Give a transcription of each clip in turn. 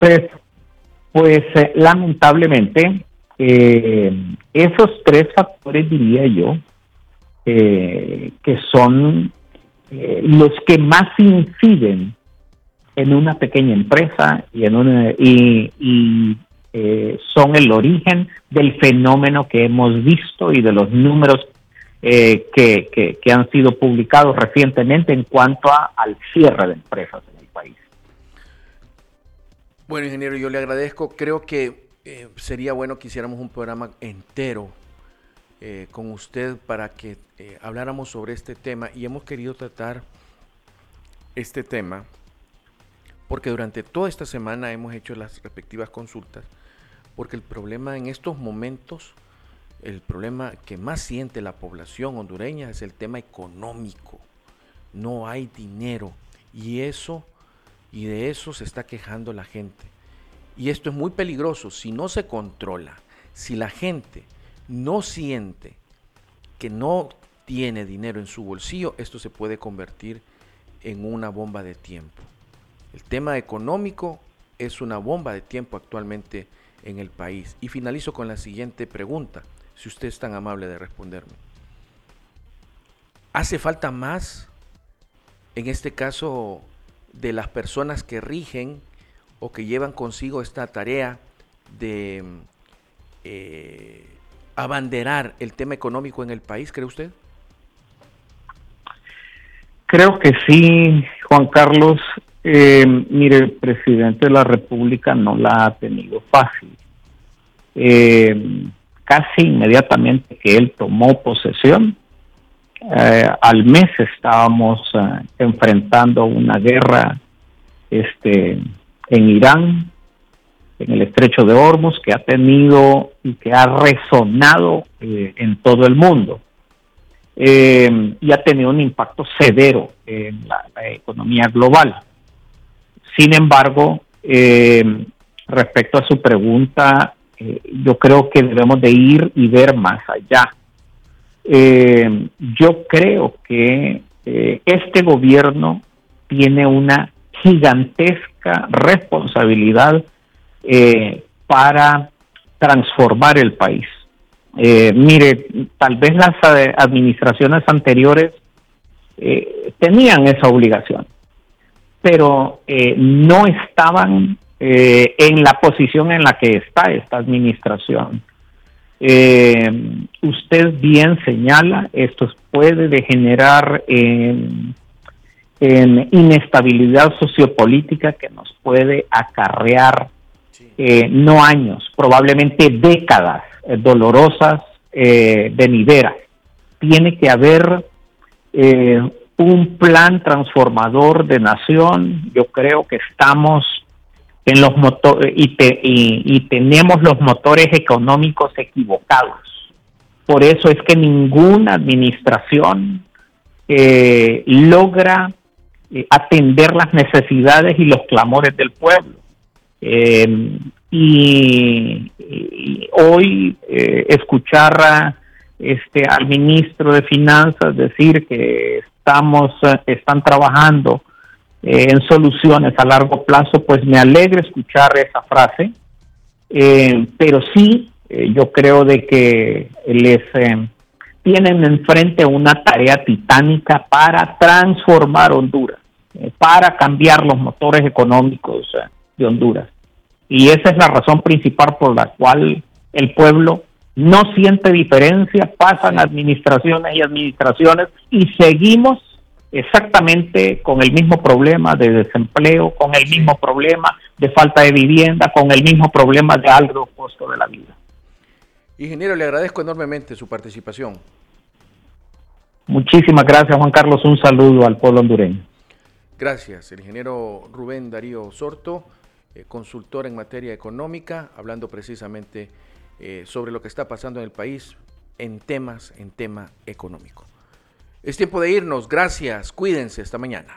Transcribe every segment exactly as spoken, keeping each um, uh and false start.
Pues, pues eh, lamentablemente, eh, esos tres factores, diría yo, eh, que son eh, los que más inciden en una pequeña empresa y en una y, y eh, son el origen del fenómeno que hemos visto y de los números eh, que, que, que han sido publicados recientemente en cuanto a, al cierre de empresas en el país. Bueno, ingeniero, yo le agradezco. Creo que eh, sería bueno que hiciéramos un programa entero eh, con usted para que eh, habláramos sobre este tema, y hemos querido tratar este tema porque durante toda esta semana hemos hecho las respectivas consultas, porque el problema en estos momentos, el problema que más siente la población hondureña es el tema económico. No hay dinero, y eso y de eso se está quejando la gente. Y esto es muy peligroso si no se controla. Si la gente no siente que no tiene dinero en su bolsillo, esto se puede convertir en una bomba de tiempo. El tema económico es una bomba de tiempo actualmente en el país. Y finalizo con la siguiente pregunta, si usted es tan amable de responderme. ¿Hace falta más, en este caso, de las personas que rigen o que llevan consigo esta tarea de eh, abanderar el tema económico en el país, cree usted? Creo que sí, Juan Carlos. Eh, mire, el presidente de la República no la ha tenido fácil. Eh, casi inmediatamente que él tomó posesión, eh, al mes estábamos eh, enfrentando una guerra este, en Irán, en el Estrecho de Hormuz, que ha tenido y que ha resonado eh, en todo el mundo. Eh, y ha tenido un impacto severo en la, la economía global. Sin embargo, eh, respecto a su pregunta, eh, yo creo que debemos de ir y ver más allá. Eh, yo creo que eh, este gobierno tiene una gigantesca responsabilidad eh, para transformar el país. Eh, mire, tal vez las administraciones anteriores eh, tenían esa obligación, pero eh, no estaban eh, en la posición en la que está esta administración. Eh, usted bien señala, esto puede degenerar en, en inestabilidad sociopolítica que nos puede acarrear eh, no años, probablemente décadas eh, dolorosas, eh, venideras. Tiene que haber eh, un plan transformador de nación. Yo creo que estamos en los motores y, te, y, y tenemos los motores económicos equivocados. Por eso es que ninguna administración eh, logra eh, atender las necesidades y los clamores del pueblo. Eh, y, y hoy eh, escuchar a, este, al ministro de Finanzas decir que estamos eh, están trabajando eh, en soluciones a largo plazo, pues me alegra escuchar esa frase, eh, pero sí eh, yo creo de que les eh, tienen enfrente una tarea titánica para transformar Honduras, eh, para cambiar los motores económicos eh, de Honduras. Y esa es la razón principal por la cual el pueblo no siente diferencia, pasan administraciones y administraciones y seguimos exactamente con el mismo problema de desempleo, con el mismo problema de falta de vivienda, con el mismo problema de alto costo de la vida. Ingeniero, le agradezco enormemente su participación. Muchísimas gracias, Juan Carlos. Un saludo al pueblo hondureño. Gracias. El ingeniero Rubén Darío Sorto, eh, consultor en materia económica, hablando precisamente eh, sobre lo que está pasando en el país en temas, en tema económico. Es tiempo de irnos. Gracias. Cuídense. Hasta mañana.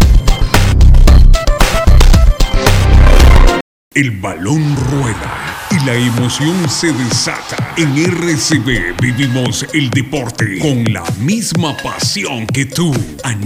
El balón rueda y la emoción se desata. En R C V vivimos el deporte con la misma pasión que tú.